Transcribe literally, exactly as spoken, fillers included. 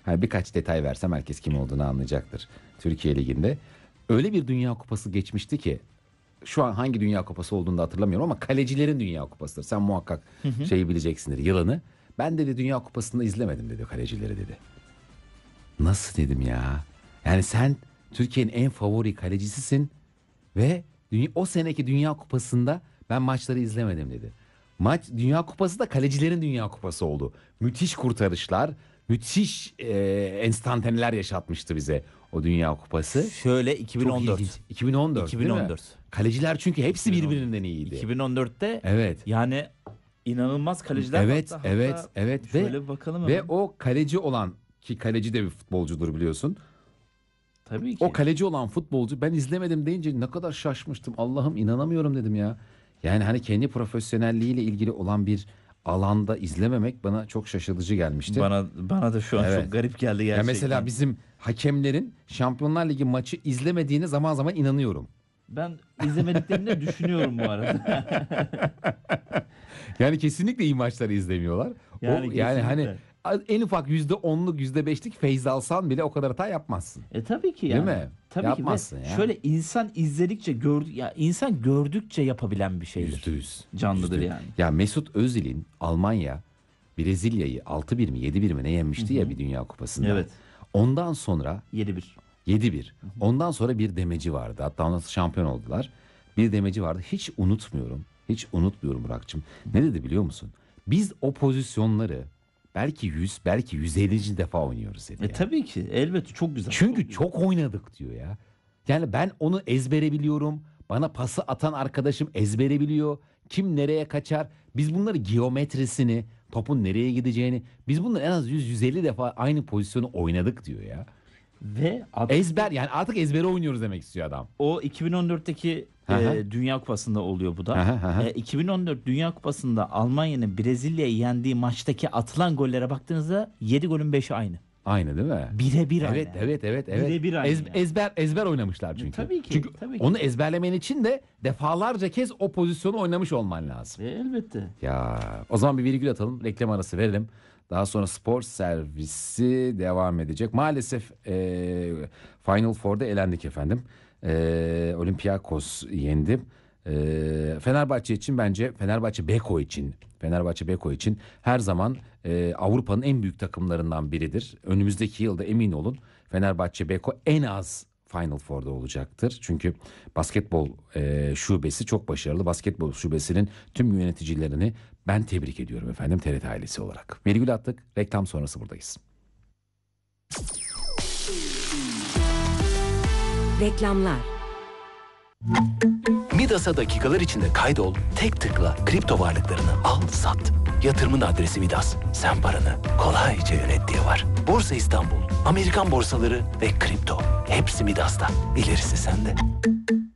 Yani birkaç detay versem herkes kim olduğunu anlayacaktır. Türkiye Ligi'nde öyle bir Dünya Kupası geçmişti ki şu an hangi Dünya Kupası olduğunu da hatırlamıyorum ama kalecilerin Dünya Kupası'dır. Sen muhakkak hı hı. şeyi bileceksindir, yılını. Ben dedi Dünya Kupası'nda izlemedim dedi kalecileri dedi. Nasıl dedim ya? Yani sen Türkiye'nin en favori kalecisisin ve o seneki Dünya Kupası'nda ben maçları izlemedim dedi. Maç Dünya Kupası da kalecilerin Dünya Kupası oldu. Müthiş kurtarışlar, müthiş e, enstantaneler yaşatmıştı bize o Dünya Kupası. Şöyle iki bin on dört. iki bin on dört. iki bin on dört. Kaleciler çünkü hepsi iki bin on dört. Birbirinden iyiydi. iki bin on dörtte evet. Yani inanılmaz kaleciler. Evet, hatta, evet, hatta evet şöyle ve bir bakalım ve hemen. o kaleci olan ki kaleci de bir futbolcudur biliyorsun. Tabii ki. O kaleci olan futbolcu ben izlemedim deyince ne kadar şaşmıştım. Allah'ım inanamıyorum dedim ya. Yani hani kendi profesyonelliğiyle ilgili olan bir alanda izlememek bana çok şaşırtıcı gelmişti. Bana bana da şu an evet. çok garip geldi gerçekten. Ya mesela bizim hakemlerin Şampiyonlar Ligi maçı izlemediğine zaman zaman inanıyorum. Ben izlemediklerini de düşünüyorum bu arada. Yani kesinlikle iyi maçları izlemiyorlar. Yani, o, yani hani en ufak yüzde onluk yüzde beşlik feyz alsan bile o kadar hata yapmazsın. E tabii ki yani. Değil mi? Tabii yapmazsın ki. ya. Şöyle insan izledikçe gördü ya insan gördükçe yapabilen bir şeydir. Yüzde yüz. Canlıdır yüzde. yani. Ya Mesut Özil'in Almanya Brezilya'yı altı bir mi yedi bir mi ne yenmişti Hı-hı. ya bir Dünya Kupası'nda. Evet. Ondan sonra yedi bir. yedi bir. Hı-hı. Ondan sonra bir demeci vardı. Hatta ondan sonra şampiyon oldular. Bir demeci vardı. Hiç unutmuyorum. Hiç unutmuyorum Burak'cığım. Ne dedi biliyor musun? Biz o pozisyonları belki yüz belki yüz ellinci defa oynuyoruz dedi. E yani. Tabii ki elbette çok güzel. Çünkü çok, çok oynadık diyor ya. Yani ben onu ezbere biliyorum. Bana pası atan arkadaşım ezbere biliyor. Kim nereye kaçar? Biz bunları geometrisini, topun nereye gideceğini biz bunları en az yüz yüz elli defa aynı pozisyonu oynadık diyor ya. Ve artık, ezber yani artık ezbere oynuyoruz demek istiyor adam. O iki bin on dörtteki e, Dünya Kupası'nda oluyor bu da. E, iki bin on dört Dünya Kupası'nda Almanya'nın Brezilya'yı yendiği maçtaki atılan gollere baktığınızda yedi golün beşi aynı. Aynı değil mi? Birebir aynı. Evet, evet, evet, evet. Birebir aynı. Ez, yani. Ezber ezber oynamışlar çünkü. E, tabii ki. Çünkü tabii ki. onu ezberlemen için de defalarca kez o pozisyonu oynamış olman lazım. E, elbette. Ya o zaman bir virgül atalım, reklam arası verelim. Daha sonra spor servisi devam edecek. Maalesef e, Final Four'da elendik efendim. E, Olympiakos yendi. E, Fenerbahçe için bence Fenerbahçe Beko için Fenerbahçe Beko için her zaman e, Avrupa'nın en büyük takımlarından biridir. Önümüzdeki yılda emin olun Fenerbahçe Beko en az Final Four'da olacaktır. Çünkü basketbol e, şubesi çok başarılı. Basketbol şubesinin tüm yöneticilerini ben tebrik ediyorum efendim T R T ailesi olarak. Virgül attık. Reklam sonrası buradayız. Reklamlar. Midas'a dakikalar içinde kaydol, tek tıkla kripto varlıklarını al, sat. Yatırımın adresi Midas. Sen paranı kolayca yönet diye var. Borsa İstanbul, Amerikan borsaları ve kripto. Hepsi Midas'ta. İlerisi sende.